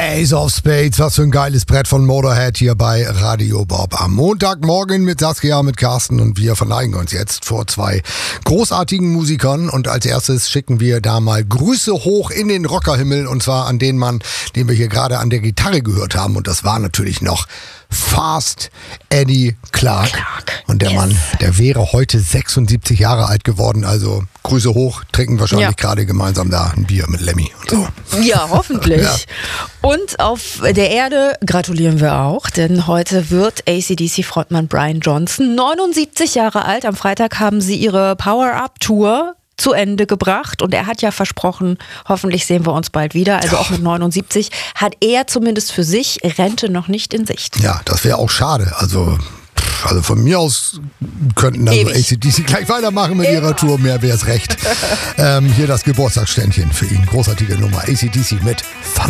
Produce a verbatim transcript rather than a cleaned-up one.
Ace of Spades, was für ein geiles Brett von Motorhead hier bei Radio Bob. Am Montagmorgen mit Saskia, mit Carsten und wir verneigen uns jetzt vor zwei großartigen Musikern. Und als erstes schicken wir da mal Grüße hoch in den Rockerhimmel und zwar an den Mann, den wir hier gerade an der Gitarre gehört haben. Und das war natürlich noch Fast Eddie Clarke. Clarke. Und der Yes. Mann, der wäre heute sechsundsiebzig Jahre alt geworden. Also Grüße hoch, trinken wahrscheinlich Ja. gerade gemeinsam da ein Bier mit Lemmy und so. Ja, hoffentlich. Ja. Und auf der Erde gratulieren wir auch, denn heute wird A C D C-Frontmann Brian Johnson neunundsiebzig Jahre alt. Am Freitag haben sie ihre Power-Up-Tour zu Ende gebracht und er hat ja versprochen, hoffentlich sehen wir uns bald wieder. Also auch mit neunundsiebzig hat er zumindest für sich Rente noch nicht in Sicht. Ja, das wäre auch schade. Also, pff, also von mir aus könnten also Ewig. A C D C gleich weitermachen mit ihrer Tour, mehr wäre es recht. ähm, hier das Geburtstagsständchen für ihn. Großartige Nummer. A C D C mit Thunder.